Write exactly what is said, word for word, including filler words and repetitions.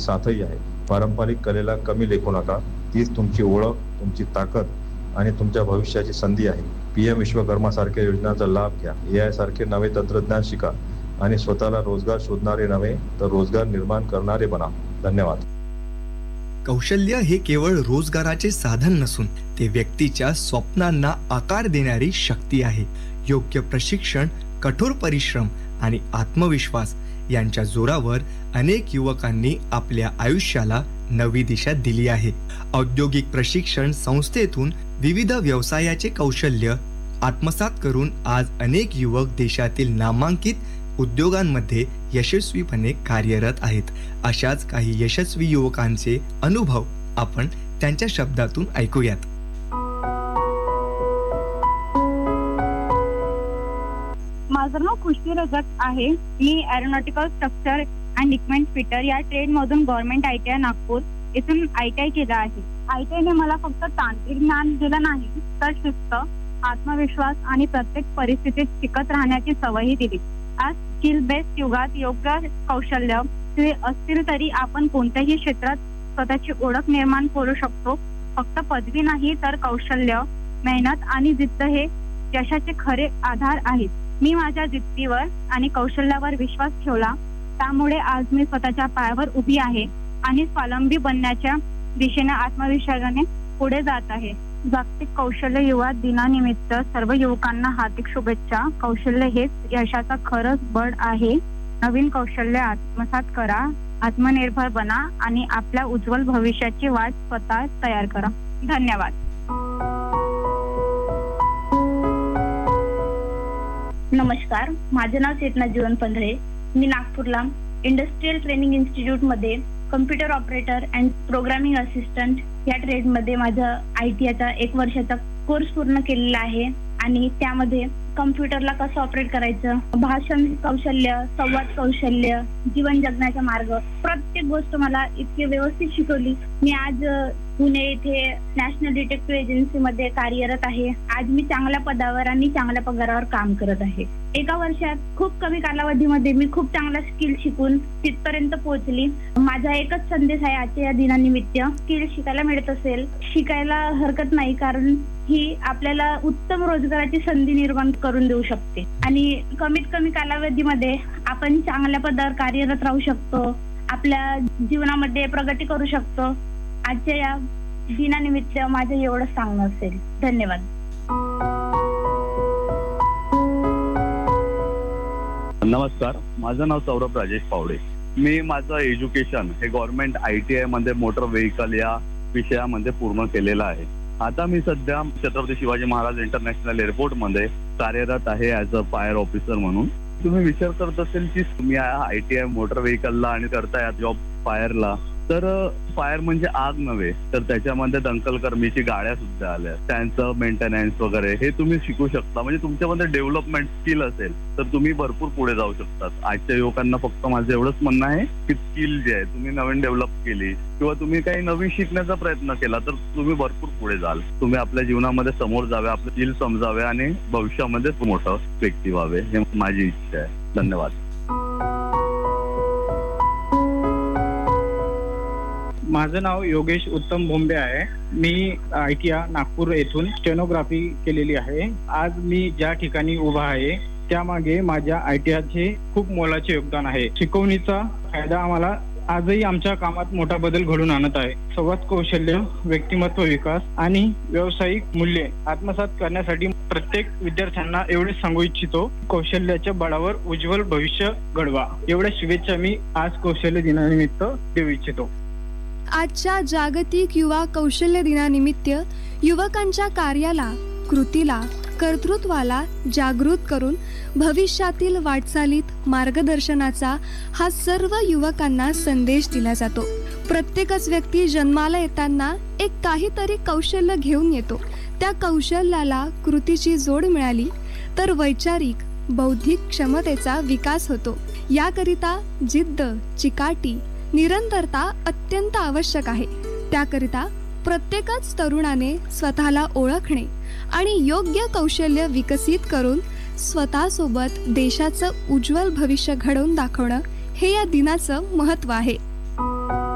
साथही आहे. पारंपरिक कलेला कमी लेखू नका. तीच तुमची ओळख, तुमची ताकद आणि तुमच्या भविष्याची संधी आहे. पीएम विश्वकर्मा सारख्या योजनांचा लाभ घ्या. ए आय सारखे नवे तंत्रज्ञान शिका आणि स्वतःला रोजगार शोधणारे नव्हे तर रोजगार निर्माण करणारे बना. धन्यवाद. कौशल्य हे केवळ रोजगाराचे साधन नसून ते व्यक्तीच्या स्वप्नांना आकार देणारी शक्ती आहे. योग्य प्रशिक्षण, कठोर परिश्रम आणि आत्मविश्वास यांच्या जोरावर अनेक युवकांनी आपल्या आयुष्याला नवी दिशा दिली आहे. औद्योगिक प्रशिक्षण संस्थेतून विविध व्यवसायाचे कौशल्य आत्मसात करून आज अनेक युवक देशातील नामांकित उद्योगांमध्ये यशस्वीपणे कार्यरत आहेत. अशाच काही यशस्वी युवकांचे अनुभव आपण त्यांच्या शब्दातून ऐकूयात. माझं नाव खुशी रजक आहे. मी aeronautical structure and equipment fitter या ट्रेड मधून government I T I Nagpur इथून आय टी आय केलं आहे. आय टी आय ने मला फक्त तांत्रिक ज्ञान दिलं नाही तर शिस्त, आत्मविश्वास आणि प्रत्येक परिस्थितीत शिकत राहण्याची सवयही दिली. आज स्किल बेस्ड युगात योग्य कौशल्य असतील तरी आपण कोणत्याही क्षेत्रात स्वतःची ओळख निर्माण करू शकतो. फक्त पदवी नाही तर कौशल्य, मेहनत आणि जिद्द हे यशाचे खरे आधार आहेत. मी माझ्या जिद्दीवर आणि कौशल्यावर विश्वास ठेवला, त्यामुळे आज मी स्वतःच्या पायावर उभी आहे आणि स्वावलंबी बनण्याच्या दिशेने आत्मविश्वासाने पुढे जात आहे. जागतिक कौशल्य युवा दिनानिमित्त सर्व युवकांना हार्दिक शुभेच्छा. कौशल्य हेच यशाचा खरंच बळ आहे. नवीन कौशल्य आत्मसात करा, आत्मनिर्भर बना आणि आपल्या उज्ज्वल भविष्याची वाट स्वतः तयार करा. धन्यवाद. नमस्कार, माझे नाव चेतना जीवन पंधरे. मी नागपूरला इंडस्ट्रियल ट्रेनिंग इन्स्टिट्यूट मध्ये computer operator and programming assistant या ट्रेड मध्ये माझा आय टी आयचा एक वर्षाचा कोर्स पूर्ण केलेला आहे आणि त्यामध्ये कम्प्युटरला कसं ऑपरेट करायचं, भाषण कौशल्य, संवाद कौशल्य, जीवन जगण्याचा मार्ग, प्रत्येक गोष्ट मला इतकी व्यवस्थित शिकवली. मी आज पुणे येथे नॅशनल डिटेक्टिव्ह एजन्सी मध्ये कार्यरत आहे. आज मी चांगल्या पदावर आणि चांगल्या पगारावर काम करत आहे. एका वर्षात खूप कमी कालावधीमध्ये मी खूप चांगला स्किल शिकून तिथपर्यंत पोहोचली. माझा एकच संदेश आहे आजच्या या दिनानिमित्त, स्किल शिकायला मिळत असेल, शिकायला हरकत नाही, कारण ही आपल्याला उत्तम रोजगाराची संधी निर्माण करून देऊ शकते आणि कमीत कमी कालावधीमध्ये आपण चांगल्या पदावर कार्यरत राहू शकतो, आपल्या जीवनामध्ये प्रगती करू शकतो. आजच्या या दिनानिमित्त माझं एवढं सांगणं असेल. धन्यवाद. नमस्कार, माझं नाव सौरभ राजेश पावडे. मी माझं एज्युकेशन हे गव्हर्नमेंट आय टी आय मध्ये मोटर व्हेकल या विषयामध्ये पूर्ण केलेलं आहे. आता मी सध्या छत्रपती शिवाजी महाराज इंटरनॅशनल एअरपोर्ट मध्ये कार्यरत आहे ऍज अ फायर ऑफिसर म्हणून. तुम्ही विचार करत असेल की तुम्ही आय टी आय मोटर व्हेकलला आणि करताय जॉब फायरला, तर फायर म्हणजे आग नव्हे तर त्याच्यामध्ये दंकलकर्मीची गाड्या सुद्धा आल्या, त्यांचं मेंटेनन्स वगैरे हे तुम्ही शिकू शकता. म्हणजे तुमच्यामध्ये डेव्हलपमेंट स्किल असेल तर तुम्ही भरपूर पुढे जाऊ शकतात. आजच्या युवकांना फक्त माझं एवढंच म्हणणं आहे की स्किल जे आहे तुम्ही नवीन डेव्हलप केली किंवा तुम्ही काही नवीन शिकण्याचा प्रयत्न केला तर तुम्ही भरपूर पुढे जाल. तुम्ही आपल्या जीवनामध्ये समोर जावे, आपले स्किल समजावे आणि भविष्यामध्ये मोठं व्यक्ती व्हावे, हे माझी इच्छा आहे. धन्यवाद. माझं नाव योगेश उत्तम भोंबे आहे. मी आय टी आय नागपूर येथून स्टेनोग्राफी केलेली आहे. आज मी ज्या ठिकाणी उभा आहे त्यामागे माझ्या आय टी आयचे खूप मोलाचे योगदान आहे. शिकवणीचा फायदा आम्हाला आजही आमच्या कामात मोठा बदल घडून आणत आहे. संवाद कौशल्य, व्यक्तिमत्व विकास आणि व्यावसायिक मूल्ये आत्मसात करण्यासाठी प्रत्येक विद्यार्थ्यांना एवढेच सांगू इच्छितो, कौशल्याच्या बळावर उज्ज्वल भविष्य घडवा. एवढ्या शुभेच्छा मी आज कौशल्य दिनानिमित्त देऊ इच्छितो. आजच्या जागतिक युवा कौशल्य दिनानिमित्त युवकांच्या कार्याला, कृतीला, कर्तृत्वाला जागृत करून भविष्यातील वाटचालीत मार्गदर्शनाचा हा सर्व युवकांना संदेश दिला जातो. प्रत्येकच व्यक्ती जन्माला येताना एक काहीतरी कौशल्य घेऊन येतो. त्या कौशल्याला कृतीची जोड मिळाली तर वैचारिक, बौद्धिक क्षमतेचा विकास होतो. याकरिता जिद्द, चिकाटी, निरंतरता अत्यंत आवश्यक आहे. त्याकरिता प्रत्येकच तरुणाने स्वतःला ओळखणे आणि योग्य कौशल्य विकसित करून स्वतःसोबत देशाचं उज्ज्वल भविष्य घडवून दाखवणं हे या दिनाचं महत्त्व आहे.